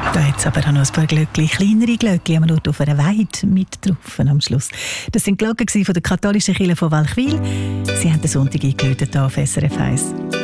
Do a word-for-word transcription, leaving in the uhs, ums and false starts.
Da hat es aber auch noch ein paar Glöckchen, kleinere Glöckchen, aber nur auf einer Weide mit drauf am Schluss. Das sind Glocken von der katholischen Kirche von Walchwil. Sie haben den Sonntag eingeläutet hier auf S R F eins.